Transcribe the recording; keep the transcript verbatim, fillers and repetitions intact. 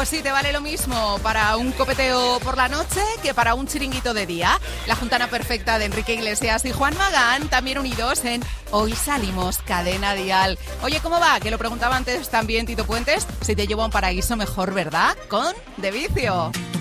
Pues sí, te vale lo mismo para un copeteo por la noche que para un chiringuito de día. La juntana perfecta de Enrique Iglesias y Juan Magán, también unidos en Hoy Salimos, Cadena Dial. Oye, ¿cómo va? Que lo preguntaba antes también Tito Puentes. Si te llevo a un paraíso mejor, ¿verdad? Con De Vicio.